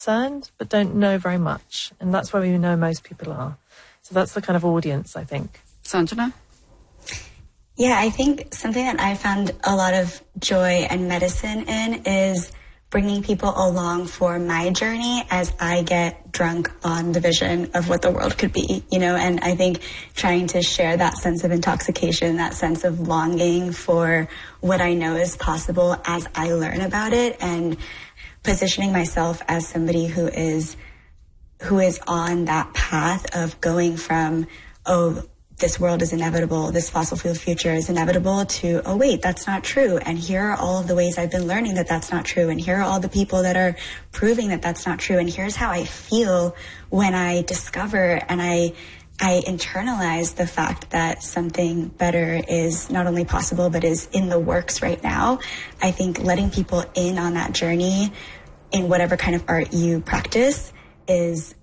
concerned, but don't know very much. And that's where we know most people are. So that's the kind of audience, I think. Sanjana? Yeah, I think something that I found a lot of joy and medicine in is bringing people along for my journey as I get drunk on the vision of what the world could be, and I think trying to share that sense of intoxication, that sense of longing for what I know is possible as I learn about it, and positioning myself as somebody who is on that path of going from, this world is inevitable, this fossil fuel future is inevitable, to, oh wait, that's not true. And here are all of the ways I've been learning that that's not true. And here are all the people that are proving that that's not true. And here's how I feel when I discover and I internalize the fact that something better is not only possible, but is in the works right now. I think letting people in on that journey in whatever kind of art you practice is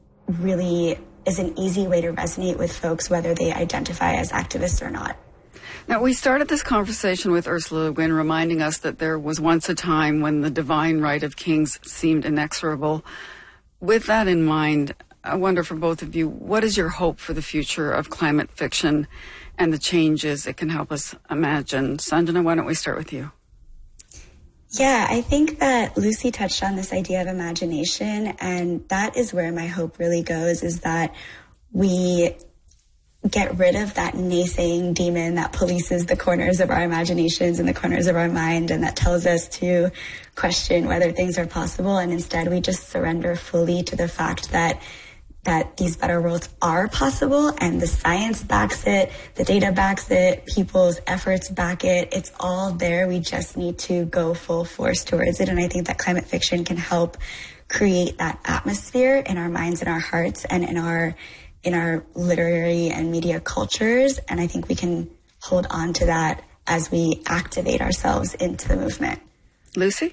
an easy way to resonate with folks, whether they identify as activists or not. Now, we started this conversation with Ursula Le Guin reminding us that there was once a time when the divine right of kings seemed inexorable. With that in mind, I wonder for both of you, what is your hope for the future of climate fiction and the changes it can help us imagine? Sanjana, why don't we start with you? Yeah, I think that Lucy touched on this idea of imagination, and that is where my hope really goes, is that we get rid of that naysaying demon that polices the corners of our imaginations and the corners of our mind, and that tells us to question whether things are possible, and instead we just surrender fully to the fact that these better worlds are possible, and the science backs it, the data backs it, people's efforts back it. It's all there. We just need to go full force towards it. And I think that climate fiction can help create that atmosphere in our minds and our hearts and in our literary and media cultures. And I think we can hold on to that as we activate ourselves into the movement. Lucy?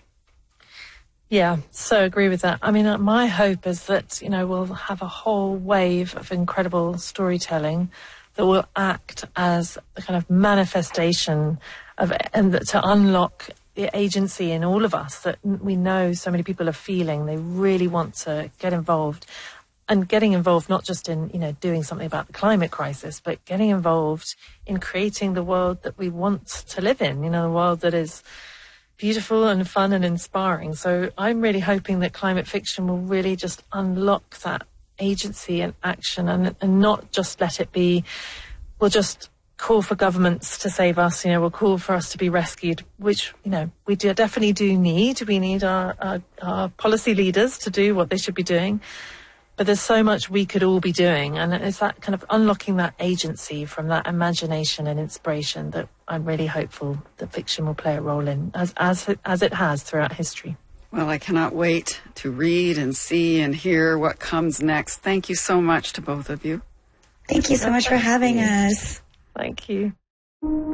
Yeah, so agree with that. I mean, my hope is that, we'll have a whole wave of incredible storytelling that will act as a kind of manifestation of, and that to unlock the agency in all of us that we know so many people are feeling. They really want to get involved, and getting involved not just in, doing something about the climate crisis, but getting involved in creating the world that we want to live in, the world that is beautiful and fun and inspiring. So I'm really hoping that climate fiction will really just unlock that agency and action, and not just let it be, we'll just call for governments to save us, we'll call for us to be rescued, which, we definitely do need. We need our policy leaders to do what they should be doing. But there's so much we could all be doing, and it's that kind of unlocking that agency from that imagination and inspiration that I'm really hopeful that fiction will play a role in, as it has throughout history. Well, I cannot wait to read and see and hear what comes next. Thank you so much to both of you. Thank you so much for having us. Thank you.